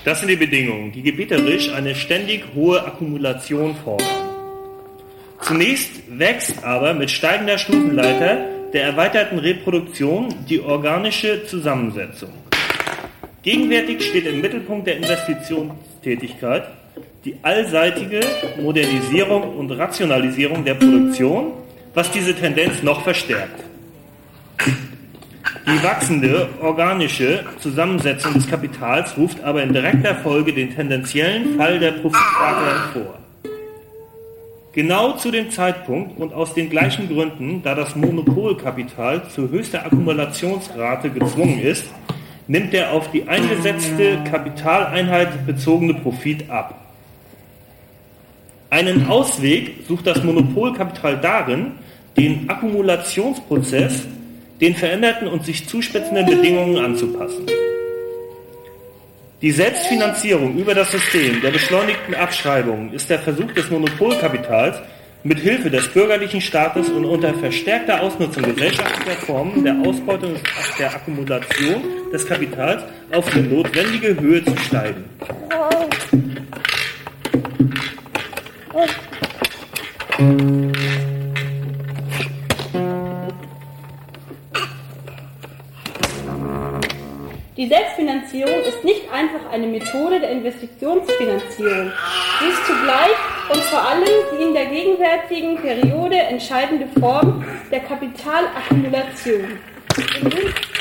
Das sind die Bedingungen, die gebieterisch eine ständig hohe Akkumulation fordern. Zunächst wächst aber mit steigender Stufenleiter der erweiterten Reproduktion die organische Zusammensetzung. Gegenwärtig steht im Mittelpunkt der Investitionstätigkeit die allseitige Modernisierung und Rationalisierung der Produktion, was diese Tendenz noch verstärkt. Die wachsende organische Zusammensetzung des Kapitals ruft aber in direkter Folge den tendenziellen Fall der Profitrate hervor. Genau zu dem Zeitpunkt und aus den gleichen Gründen, da das Monopolkapital zu höchster Akkumulationsrate gezwungen ist, nimmt der auf die eingesetzte Kapitaleinheit bezogene Profit ab. Einen Ausweg sucht das Monopolkapital darin, den Akkumulationsprozess den veränderten und sich zuspitzenden Bedingungen anzupassen. Die Selbstfinanzierung über das System der beschleunigten Abschreibungen ist der Versuch des Monopolkapitals, mit Hilfe des bürgerlichen Staates und unter verstärkter Ausnutzung gesellschaftlicher Formen der Ausbeutung der Akkumulation des Kapitals auf die notwendige Höhe zu steigen. Die Selbstfinanzierung ist nicht einfach eine Methode der Investitionsfinanzierung. Sie ist zugleich und vor allem die in der gegenwärtigen Periode entscheidende Form der Kapitalakkumulation.